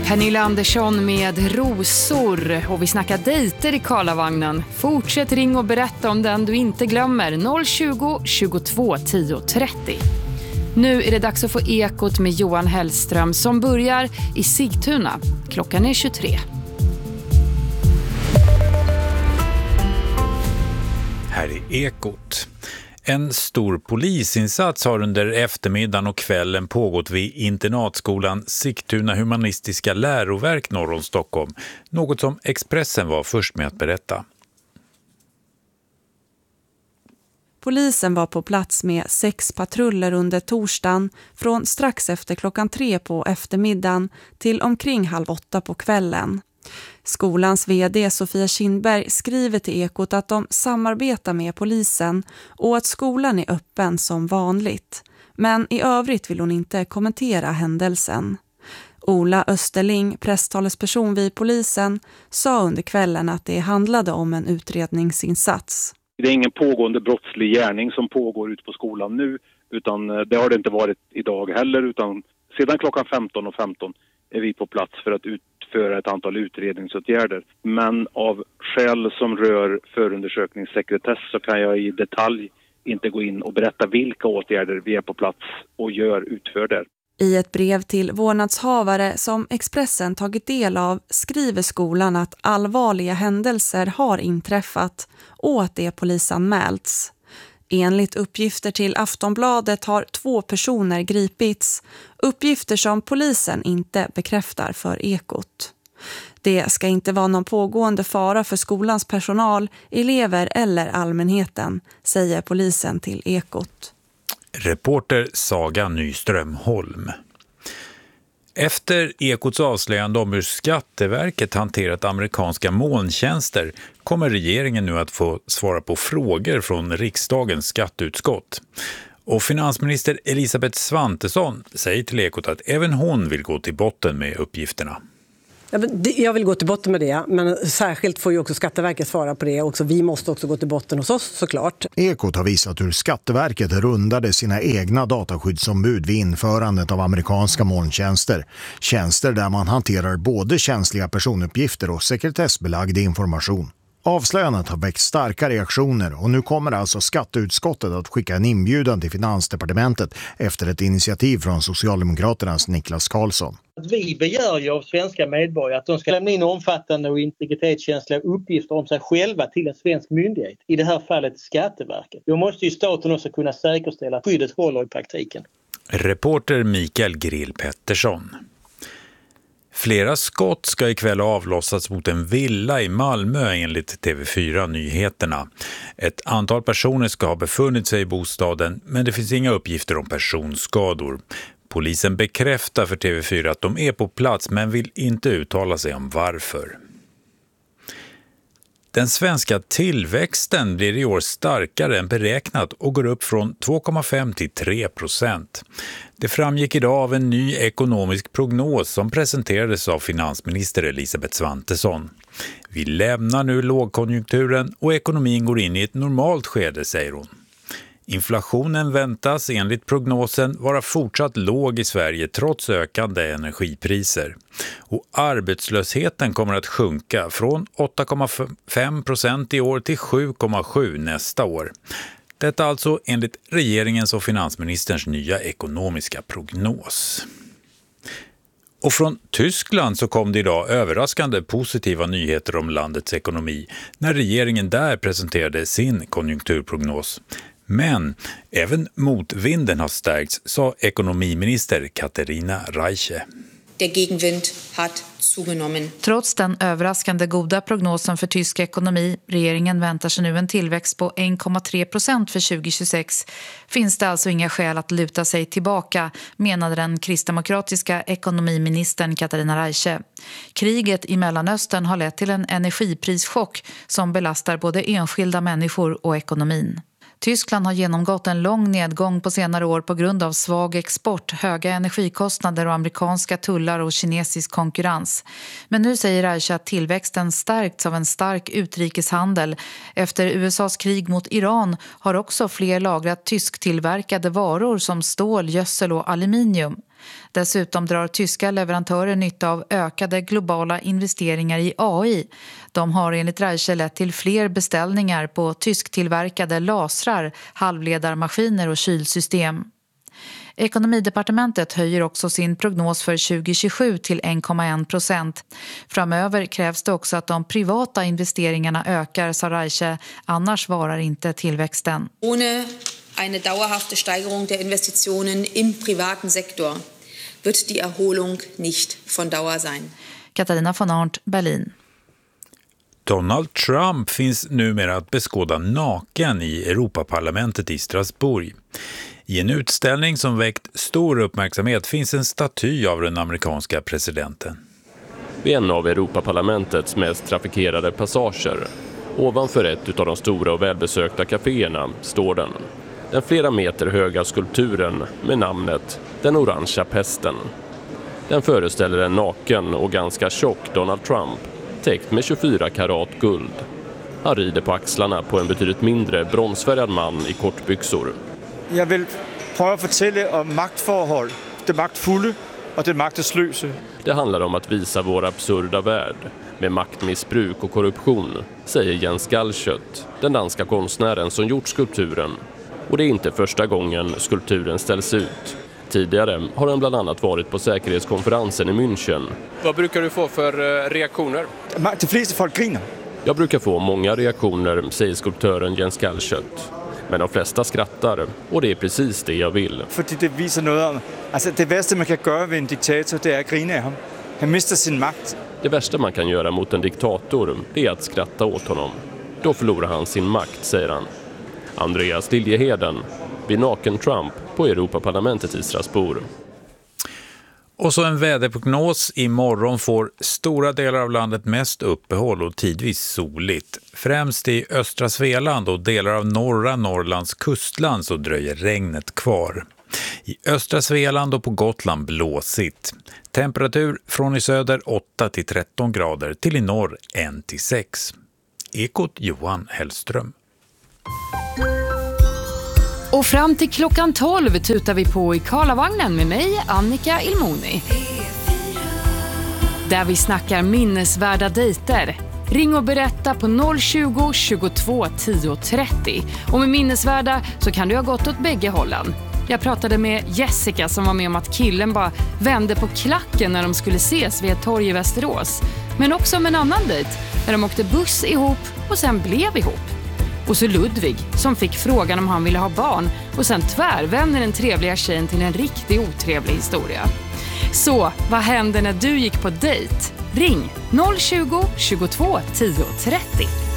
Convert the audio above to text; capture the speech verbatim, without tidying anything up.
Pernilla Andersson med rosor och vi snackar dejter i Karlavagnen. Fortsätt ring och berätta om den du inte glömmer. noll tjugo, tjugotvå, tio, trettio. Nu är det dags att få Ekot med Johan Hellström som börjar i Sigtuna. Klockan är tjugotre. Här är Ekot. En stor polisinsats har under eftermiddagen och kvällen pågått vid internatskolan Sigtuna humanistiska läroverk norr om Stockholm. Något som Expressen var först med att berätta. Polisen var på plats med sex patruller under torsdagen från strax efter klockan tre på eftermiddagen till omkring halv åtta på kvällen. Skolans vd Sofia Kindberg skriver till Ekot att de samarbetar med polisen och att skolan är öppen som vanligt. Men i övrigt vill hon inte kommentera händelsen. Ola Österling, presstalesperson vid polisen, sa under kvällen att det handlade om en utredningsinsats. Det är ingen pågående brottslig gärning som pågår ute på skolan nu, utan det har det inte varit idag heller, utan sedan klockan femton och femton är vi på plats för att utföra ett antal utredningsåtgärder. Men av skäl som rör förundersökningssekretess så kan jag i detalj inte gå in och berätta vilka åtgärder vi är på plats och gör utför där. I ett brev till vårdnadshavare som Expressen tagit del av skriver skolan att allvarliga händelser har inträffat och att det polisanmälts. Enligt uppgifter till Aftonbladet har två personer gripits, uppgifter som polisen inte bekräftar för Ekot. Det ska inte vara någon pågående fara för skolans personal, elever eller allmänheten, säger polisen till Ekot. Reporter Saga Nyström Holm. Efter Ekots avslöjande om hur Skatteverket hanterat amerikanska molntjänster kommer regeringen nu att få svara på frågor från riksdagens skatteutskott. Och finansminister Elisabeth Svantesson säger till Ekot att även hon vill gå till botten med uppgifterna. Jag vill gå till botten med det, men särskilt får ju också Skatteverket svara på det. Också vi måste också gå till botten hos oss såklart. Ekot har visat hur Skatteverket rundade sina egna dataskyddsombud vid införandet av amerikanska molntjänster. Tjänster där man hanterar både känsliga personuppgifter och sekretessbelagd information. Avslöjandet har väckt starka reaktioner och nu kommer alltså skatteutskottet att skicka en inbjudan till Finansdepartementet efter ett initiativ från Socialdemokraternas Niklas Karlsson. Vi begär ju av svenska medborgare att de ska lämna in omfattande och integritetskänsliga uppgifter om sig själva till en svensk myndighet. I det här fallet Skatteverket. Då måste ju staten också kunna säkerställa att skyddet håller i praktiken. Reporter Mikael Grill Pettersson. Flera skott ska ikväll avlossas mot en villa i Malmö enligt T V fyra Nyheterna. Ett antal personer ska ha befunnit sig i bostaden, men det finns inga uppgifter om personskador. Polisen bekräftar för T V fyra att de är på plats men vill inte uttala sig om varför. Den svenska tillväxten blir i år starkare än beräknat och går upp från två komma fem till tre procent. Det framgick idag av en ny ekonomisk prognos som presenterades av finansminister Elisabeth Svantesson. Vi lämnar nu lågkonjunkturen och ekonomin går in i ett normalt skede, säger hon. Inflationen väntas enligt prognosen vara fortsatt låg i Sverige trots ökande energipriser. Och arbetslösheten kommer att sjunka från åtta komma fem procent i år till sju komma sju nästa år. Detta alltså enligt regeringens och finansministerns nya ekonomiska prognos. Och från Tyskland så kom det idag överraskande positiva nyheter om landets ekonomi när regeringen där presenterade sin konjunkturprognos. Men även motvinden har stärkts, sa ekonomiminister Katarina Reiche. Der Gegenwind hat zugenommen. Trots den överraskande goda prognosen för tysk ekonomi, regeringen väntar sig nu en tillväxt på en komma tre procent för tjugo tjugosex, finns det alltså inga skäl att luta sig tillbaka, menade den kristdemokratiska ekonomiministern Katarina Reiche. Kriget i Mellanöstern har lett till en energiprischock som belastar både enskilda människor och ekonomin. Tyskland har genomgått en lång nedgång på senare år på grund av svag export, höga energikostnader och amerikanska tullar och kinesisk konkurrens. Men nu säger Reiche att tillväxten stärkts av en stark utrikeshandel. Efter U S A:s krig mot Iran har också fler lagrat tysktillverkade varor som stål, gödsel och aluminium. Dessutom drar tyska leverantörer nytta av ökade globala investeringar i A I. De har enligt Reiche lett till fler beställningar på tysktillverkade lasrar, halvledarmaskiner och kylsystem. Ekonomidepartementet höjer också sin prognos för tjugo tjugosju till en komma en procent. Framöver krävs det också att de privata investeringarna ökar, sa Reiche, annars varar inte tillväxten. Ohne eine dauerhafte Steigerung der Investitionen im privaten Sektor wird die Erholung nicht von Dauer sein. Katarina von Arndt, Berlin. Donald Trump finns numera att beskåda naken i Europaparlamentet i Strasbourg. I en utställning som väckt stor uppmärksamhet finns en staty av den amerikanska presidenten. Vid en av Europaparlamentets mest trafikerade passager, ovanför ett av de stora och välbesökta kaféerna, står den. Den flera meter höga skulpturen med namnet Den orangea pesten. Den föreställer en naken och ganska tjock Donald Trump, täckt med tjugofyra karat guld. Han rider på axlarna på en betydligt mindre bronsfärgad man i kortbyxor. Jag vill pröva fortälla om maktförhåll, det maktfulla och det makteslösa. Det handlar om att visa vår absurda värld med maktmissbruk och korruption, säger Jens Galschiøt, den danska konstnären som gjort skulpturen. Och det är inte första gången skulpturen ställs ut. Tidigare har den bland annat varit på säkerhetskonferensen i München. Vad brukar du få för reaktioner? De flesta folk griner. Jag brukar få många reaktioner, säger skulptören Jens Galschiøt. Men de flesta skrattar, och det är precis det jag vill. För det visar något om, alltså det värsta man kan göra vid en diktator, det är att grina av honom. Han mister sin makt. Det värsta man kan göra mot en diktator, det är att skratta åt honom. Då förlorar han sin makt, säger han. Andreas Liljeheden vid naken Trump på Europaparlamentet i Strasbourg. Och så en väderprognos. Imorgon får stora delar av landet mest uppehåll och tidvis soligt. Främst i östra Svealand och delar av norra Norrlands kustland så dröjer regnet kvar. I östra Svealand och på Gotland blåsigt. Temperatur från i söder åtta till tretton grader till i norr ett till sex. Ekot Johan Hellström. Och fram till klockan tolv tutar vi på i Karlavagnen med mig, Annika Ilmoni. Där vi snackar minnesvärda dejter. Ring och berätta på noll tjugo, tjugotvå, tio, trettio. Och med minnesvärda så kan du ha gått åt bägge hållen. Jag pratade med Jessica som var med om att killen bara vände på klacken när de skulle ses vid ett torg i Västerås. Men också om en annan dejt när de åkte buss ihop och sen blev ihop. Och så Ludvig som fick frågan om han ville ha barn och sen tvärvände den trevliga tjejen till en riktigt otrevlig historia. Så, vad hände när du gick på dejt? Ring noll tjugo, tjugotvå, tio, trettio.